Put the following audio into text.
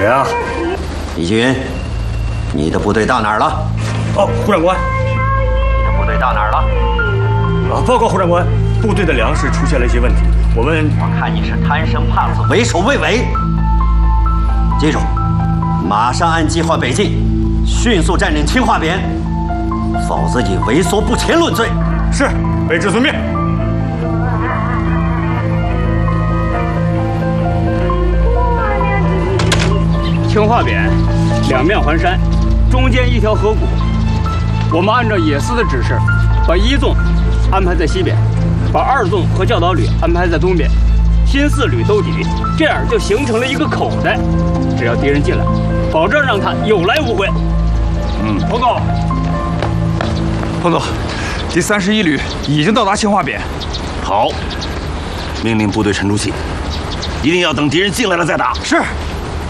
啊。 李继云，你的部队到哪儿了？ 哦，胡长官。 你的部队到哪儿了？ 报告胡长官，部队的粮食出现了一些问题。我看你是贪生怕死、为首为尾。记住，马上按计划北进，迅速占领清化匾，否则以为所不前论罪。 是，卑职遵命。 清化匾两面环山，中间一条河谷。我们按照野司的指示，把1纵安排在西边，把2纵和教导旅安排在东边，新4旅兜底，这样就形成了一个口袋。只要敌人进来，保证让他有来无回。 报告，彭总，第31旅已经到达清化匾。 好，命令部队沉住气，一定要等敌人进来了再打。 是。